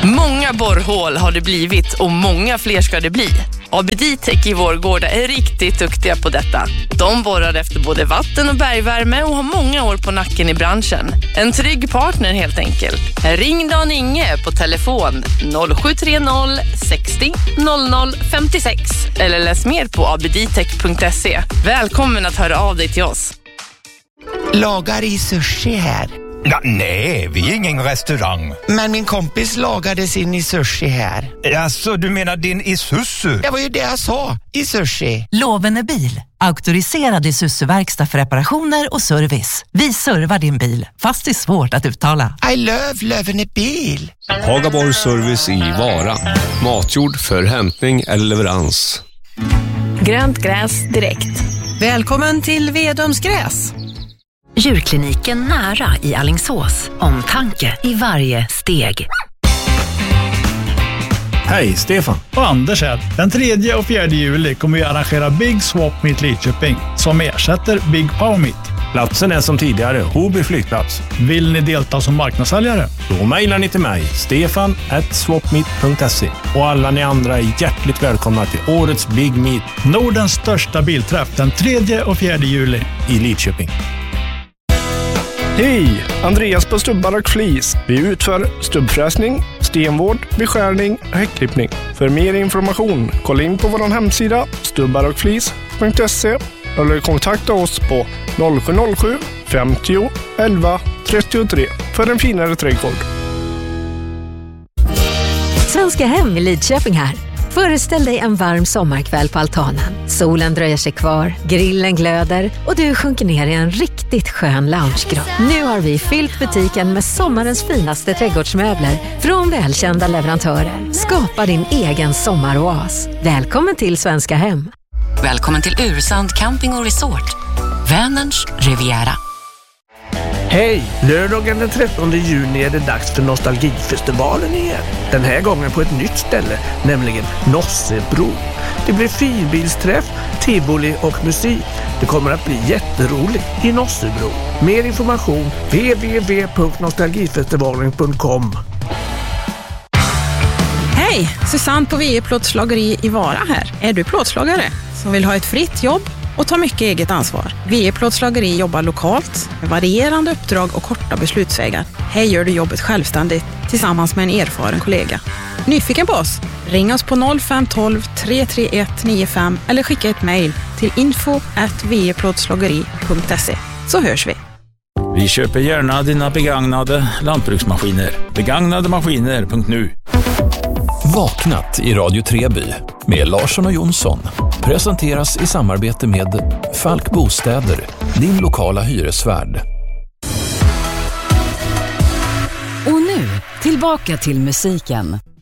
Många borrhål har det blivit och många fler ska det bli. ABD-Tech i Vårgårda är riktigt duktiga på detta. De borrar efter både vatten- och bergvärme och har många år på nacken i branschen. En trygg partner helt enkelt. Ring Dan Inge på telefon 0730 60 00 56 eller läs mer på abdtech.se. Välkommen att höra av dig till oss. Lagar i sushi här. Ja, nej, vi är ingen restaurang. Men min kompis lagade sin i sushi här. Alltså, du menar din Isuzu? Det var ju det jag sa, i sushi. Lovende bil, auktoriserad Isuzu-verkstad för reparationer och service. Vi servar din bil, fast det är svårt att uttala. I love Lovende bil. Hagaborg Service i Vara. Matjord för hämtning eller leverans. Grönt gräs direkt. Välkommen till Vedums gräs. Djurkliniken nära i Alingsås. Omtanke i varje steg. Hej, Stefan. Och Anders här. Den 3 och 4 juli kommer vi arrangera Big Swap Meet Lidköping som ersätter Big Power Meet. Platsen är som tidigare, Hoby flygplats. Vill ni delta som marknadssäljare? Då mejlar ni till mig, stefan@swapmeet.se. Och alla ni andra är hjärtligt välkomna till årets Big Meet. Nordens största bilträff den 3 och 4 juli i Lidköping. Hej! Andreas på Stubbar och Flis. Vi utför stubbfräsning, stenvård, beskärning och häckklippning. För mer information, kolla in på vår hemsida stubbarochflis.se eller kontakta oss på 0707 50 11 33 för en finare trädgård. Svenska Hem i Lidköping här. Föreställ dig en varm sommarkväll på altanen. Solen dröjer sig kvar, grillen glöder och du sjunker ner i en riktigt skön loungegrott. Nu har vi fyllt butiken med sommarens finaste trädgårdsmöbler från välkända leverantörer. Skapa din egen sommaroas. Välkommen till Svenska Hem. Välkommen till Ursand Camping och Resort. Vänerns Riviera. Hej! Lördagen den 13 juni är det dags för Nostalgifestivalen igen. Den här gången på ett nytt ställe, nämligen Nossebro. Det blir finbilsträff, tivoli och musik. Det kommer att bli jätteroligt i Nossebro. Mer information www.nostalgifestivalen.com. Hej, Susanne på VE Plåtslageri i Vara här. Är du plåtslagare som vill ha ett fritt jobb och ta mycket eget ansvar? VE Plåtslageri jobbar lokalt med varierande uppdrag och korta beslutsvägar. Här gör du jobbet självständigt tillsammans med en erfaren kollega. Nyfiken på oss? Ring oss på 0512 331 95 eller skicka ett mejl till info@veplåtslageri.se så hörs vi. Vi köper gärna dina begagnade lantbruksmaskiner. Begagnademaskiner.nu. Vaknat i Radio Treby med Larsson och Jonsson presenteras i samarbete med Falk Bostäder, din lokala hyresvärd. Och nu, tillbaka till musiken.